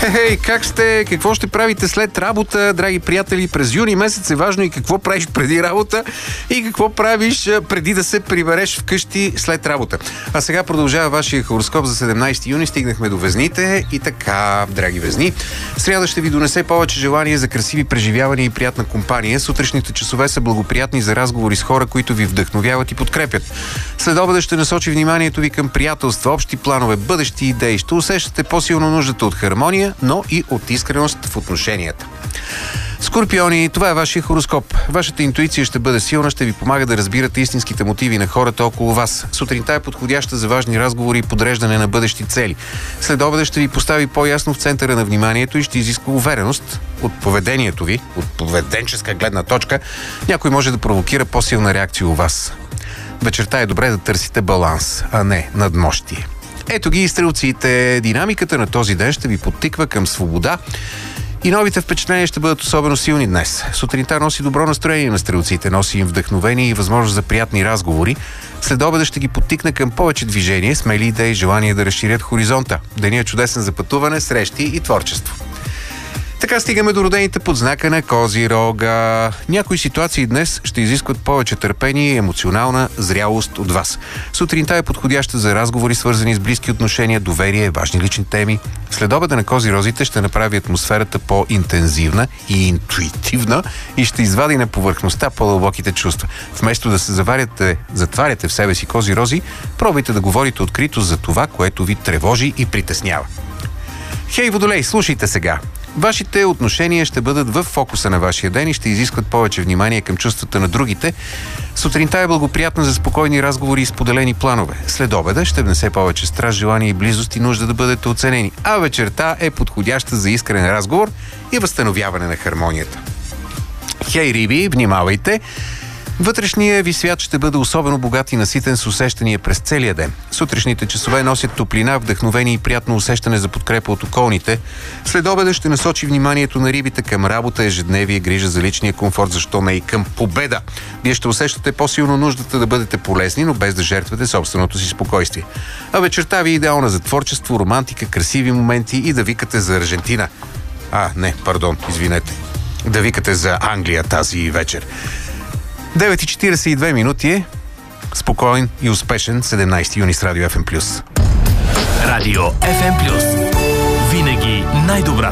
Хей, как сте? Какво ще правите след работа, драги приятели? През юни месец е важно и какво правиш преди работа и какво правиш преди да се прибереш вкъщи след работа. А сега продължава вашия хороскоп за 17 юни. Стигнахме до Везните и така, драги Везни. Сряда ще ви донесе повече желание за красиви преживявания и приятна компания. Сутрешните часове са благоприятни за разговори с хора, които ви вдъхновяват и подкрепят. Следобеда ще насочи вниманието ви към приятелства, общи планове, бъдещи идеи. Ще усещате по-силно нуждата от хармония, но и от искреност в отношенията. Скорпиони, това е вашия хороскоп. Вашата интуиция ще бъде силна, ще ви помага да разбирате истинските мотиви на хората около вас. Сутринта е подходяща за важни разговори и подреждане на бъдещи цели. Следобеда ще ви постави по-ясно в центъра на вниманието и ще изисква увереност от поведението ви, от поведенческа гледна точка. Някой може да провокира по-силна реакция у вас. Вечерта е добре да търсите баланс, а не надмощие. Ето ги и стрелците. Динамиката на този ден ще ви подтиква към свобода и новите впечатления ще бъдат особено силни днес. Сутринта носи добро настроение на стрелците, носи им вдъхновение и възможност за приятни разговори. След обеда ще ги подтикне към повече движение, смели идеи, желание да разширят хоризонта. Денят е чудесен за пътуване, срещи и творчество. Така стигаме до родените под знака на Козирога. Някои ситуации днес ще изискват повече търпение и емоционална зрялост от вас. Сутринта е подходяща за разговори, свързани с близки отношения, доверие, важни лични теми. Следобеда на Козирозите ще направи атмосферата по-интензивна и интуитивна и ще извади на повърхността по-дълбоките чувства. Вместо да се затваряте в себе си Козирози, пробайте да говорите открито за това, което ви тревожи и притеснява. Хей, Водолей, слушайте сега! Вашите отношения ще бъдат в фокуса на вашия ден и ще изискват повече внимание към чувствата на другите. Сутринта е благоприятна за спокойни разговори и споделени планове. След обеда ще внесе повече страст, желание и близост и нужда да бъдете оценени. А вечерта е подходяща за искрен разговор и възстановяване на хармонията. Хей, Риби, внимавайте! Вътрешният ви свят ще бъде особено богат и наситен с усещания през целия ден. Сутрешните часове носят топлина, вдъхновение и приятно усещане за подкрепа от околните. След обеда ще насочи вниманието на рибите към работа, ежедневие, грижа за личния комфорт, защо не и към победа. Вие ще усещате по-силно нуждата да бъдете полезни, но без да жертвате собственото си спокойствие. А вечерта ви е идеална за творчество, романтика, красиви моменти и да викате за Аржентина. Извинете. Да викате за Англия тази вечер. 9:42 минути е спокоен и успешен 17 юни с Радио FM+. Радио FM+. Винаги най-добрата